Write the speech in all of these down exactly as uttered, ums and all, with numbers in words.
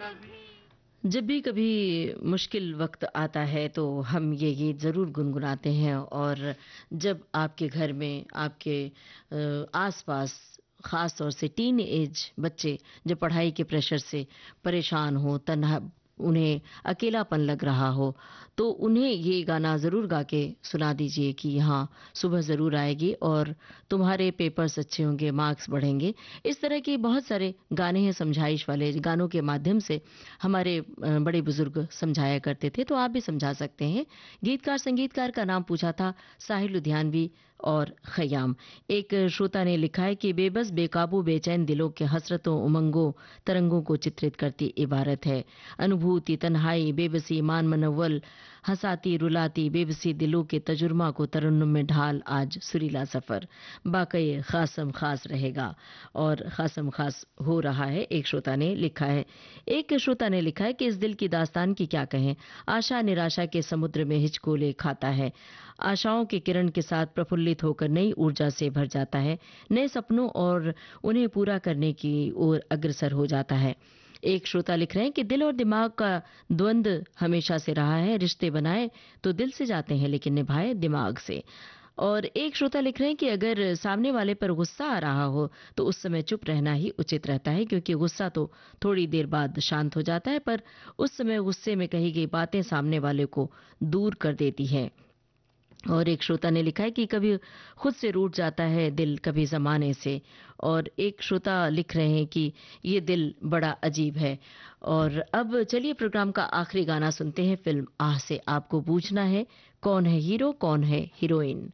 जब भी कभी मुश्किल वक्त आता है तो हम ये गीत ज़रूर गुनगुनाते हैं। और जब आपके घर में आपके अ, आसपास ख़ास तौर से टीन एज बच्चे जब पढ़ाई के प्रेशर से परेशान हो, तन्हा उन्हें अकेलापन लग रहा हो, तो उन्हें ये गाना ज़रूर गा के सुना दीजिए कि हाँ, सुबह ज़रूर आएगी और तुम्हारे पेपर्स अच्छे होंगे, मार्क्स बढ़ेंगे। इस तरह के बहुत सारे गाने हैं, समझाइश वाले गानों के माध्यम से हमारे अ, बड़े बुजुर्ग समझाया करते थे, तो आप भी समझा सकते हैं। गीतकार संगीतकार का नाम पूछा था साहिल लुधियानवी और खयाम। एक श्रोता ने लिखा है कि बेबस बेकाबू बेचैन दिलों के हसरतों उमंगों तरंगों को चित्रित करती इबारत है। अनुभूति तन्हाई बेबसी मान मनव्वल हंसाती रुलाती बेबसी दिलों के तजुर्मा को तरन्नुम में ढाल आज सुरीला सफर बाकई खासम खास रहेगा। और खासम खास हो रहा है, एक श्रोता ने लिखा है। एक श्रोता ने लिखा है कि इस दिल की दास्तान की क्या कहें, आशा निराशा के समुद्र में हिचकोले खाता है, आशाओं के किरण के साथ प्रफुल्लित होकर नई ऊर्जा से भर जाता है, नए सपनों और उन्हें पूरा करने की ओर अग्रसर हो जाता है। एक श्रोता लिख रहे हैं कि दिल और दिमाग का द्वंद्व हमेशा से रहा है, रिश्ते बनाए तो दिल से जाते हैं लेकिन निभाए दिमाग से। और एक श्रोता लिख रहे हैं कि अगर सामने वाले पर गुस्सा आ रहा हो तो उस समय चुप रहना ही उचित रहता है, क्योंकि गुस्सा तो थोड़ी देर बाद शांत हो जाता है, पर उस समय गुस्से में कही गई बातें सामने वाले को दूर कर देती है। और एक श्रोता ने लिखा है कि कभी खुद से रूठ जाता है दिल, कभी जमाने से। और एक श्रोता लिख रहे हैं कि ये दिल बड़ा अजीब है। और अब चलिए प्रोग्राम का आखिरी गाना सुनते हैं फिल्म आह से। आपको पूछना है कौन है हीरो कौन है हीरोइन,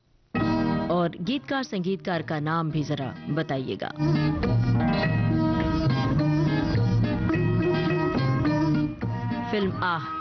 और गीतकार संगीतकार का नाम भी जरा बताइएगा। फिल्म आह